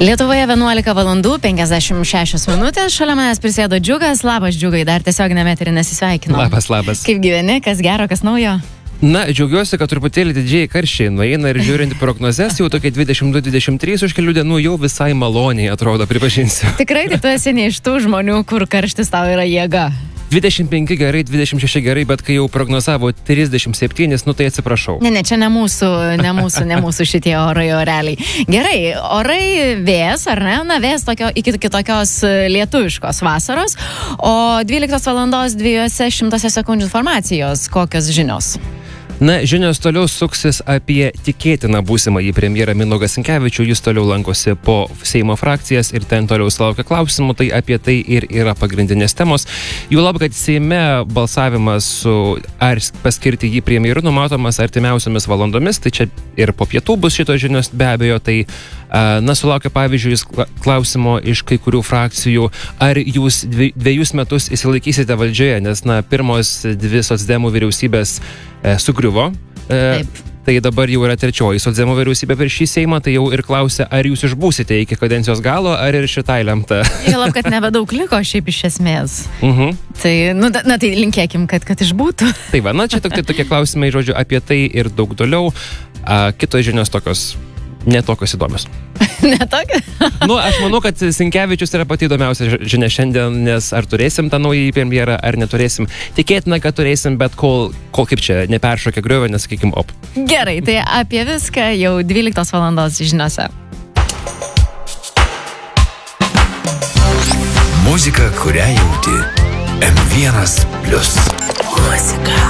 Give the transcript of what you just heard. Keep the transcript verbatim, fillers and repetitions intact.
Lietuvoje vienuolika valandų penkiasdešimt šešios minutės. Šalia manęs prisėdo Džiugas. Labas, Džiugai, dar tiesioginėme eteryje nesisveikino. Labas, labas. Kaip gyveni, kas gero, kas naujo? Na, džiaugiuosi, kad truputėlį didžiai karščiai nueina ir žiūrint prognozes, jau tokie dvidešimt du dvidešimt trys už kelių dienų jau visai maloniai atrodo, pripažinsiu. Tikrai, tai tu esi ne iš tų žmonių, kur karštis tau yra jėga. dvidešimt penki gerai, dvidešimt šeši gerai, bet kai jau prognozavo trisdešimt septyni, nu tai atsiprašau. Ne, ne, čia ne mūsų, ne mūsų, ne mūsų šitie orai oreliai. Gerai, orai vėjas, ar ne? Na, vėjas tokio, iki kitokios lietuviškos vasaros, o dvyliktos valandos dviejose šimtose sekundžių informacijos. Kokios žinios? Na, žinios toliau suksis apie tikėtiną būsimą į premjerą Mindaugą Sinkevičių. Jis toliau lankosi po Seimo frakcijas ir ten toliau sulaukia klausimų. Tai apie tai ir yra pagrindinės temos. Jų lab, kad Seime balsavimas su ar paskirti jį premjeru numatomas artimiausiomis valandomis. Tai čia ir po pietų bus šitos žinios be abejo. Tai, na, sulaukia pavyzdžiui klausimo iš kai kurių frakcijų, ar jūs dviejus metus įsilaikysite valdžioje, nes, na, pirmos dvi socdemų vyriausybės e, sugriuvo. E, Taip. Tai dabar jau yra trečioji socdemų vyriausybė per šį Seimą, tai jau ir klausia, ar jūs išbūsite iki kadencijos galo, ar ir šitai lemta. Žinau, kad nebedaug liko šiaip iš esmės. Mhm. Tai, nu, na, tai linkėkim, kad, kad išbūtų. Tai va, na, čia tokie, tokie klausimai, žodžiu, apie tai ir daug toliau. A, kitos žinios tokios, netokios įdomios. Netokia? Nu, aš manau, kad Sinkevičius yra pati įdomiausia žinia šiandien, nes ar turėsim tą naują premjerą, ar neturėsim. Tikėtina, kad turėsim, bet kol, kol kaip čia neperšokia griovė, nesakykim, op. Gerai, tai apie viską jau dvyliktos valandos žiniose. Muzika, kurią jauti. M vienas plius. Muzika.